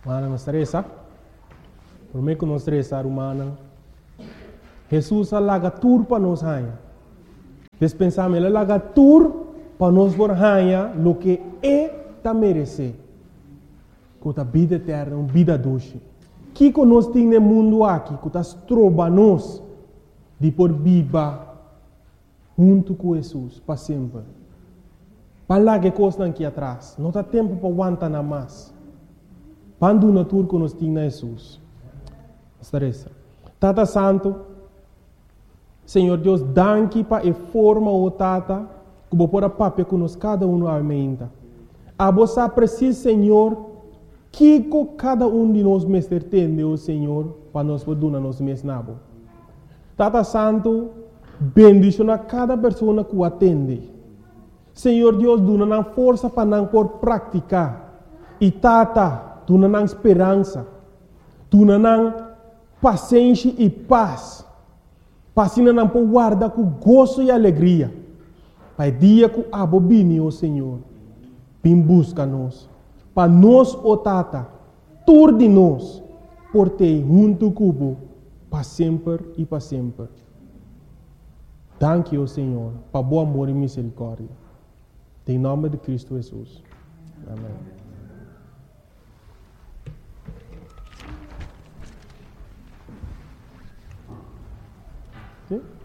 Mana não estressa. Por mim que não estressa, humana. Jesus alaga tur para nós hanha. Despensamos ele alaga tur para nós por hanha lo que é ta merece. Com a vida eterna, uma vida doce. Que nós temos no mundo aqui, que está troba nós de por viva junto com Jesus para sempre. Para lá que coisa aqui atrás, não tem tempo para aguentar nada mais. Quando na tur que nós temos na Jesus. Tata Santo, Senhor Deus, danke para a forma o Tata, que vou pôr a papel que nós cada um aumenta. A você precisa, Senhor, que cada um de nós mestre tem, o Senhor, para nós poder nos mesnabo. Tata Santo, bendicionar cada pessoa que o atende. Senhor Deus, dona força para não por praticar. E Tata, dona esperança. Dona paciência e paz. Passina não por guardar com gozo e alegria. Pai dia que abobine, o Senhor, vem busca nós. Para nós, o Tata, tur de nós, por ter junto cubo, para sempre e para sempre. Danke, o Senhor, para bom amor e misericórdia. Em nome de Cristo Jesus. Amém. Sim?